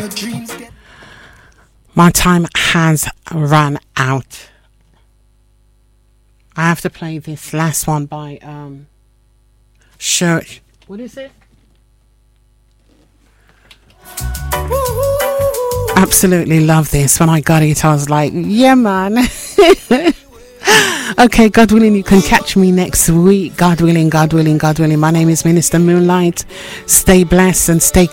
My time has run out. I have to play this last one by Church. What is it? Absolutely love this. When I got it, I was like, yeah, man. Okay, God willing, you can catch me next week. God willing, God willing, God willing. My name is Minister Moonlight. Stay blessed and stay